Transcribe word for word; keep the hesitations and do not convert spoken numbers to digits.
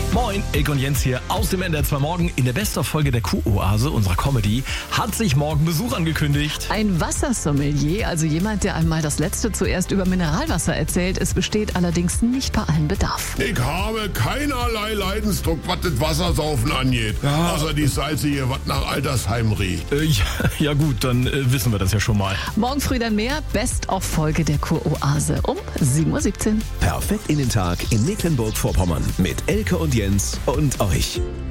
Moin, Ilk und Jens hier aus dem N D R zwei Morgen. In der Best-of-Folge der Kuh-Oase unserer Comedy hat sich morgen Besuch angekündigt. Ein Wassersommelier, also jemand, der einmal das Letzte zuerst über Mineralwasser erzählt. Es besteht allerdings nicht bei allen Bedarf. Ich habe keinerlei Leidensdruck, was das Wassersaufen angeht. Ja. Außer die Salze hier, was nach Altersheim riecht. Äh, ja, ja gut, dann äh, wissen wir das ja schon mal. Morgen früh dann mehr. Best-of-Folge der Kuh-Oase um sieben Uhr siebzehn. Perfekt in den Tag in Mecklenburg-Vorpommern mit Elke und Jens und euch.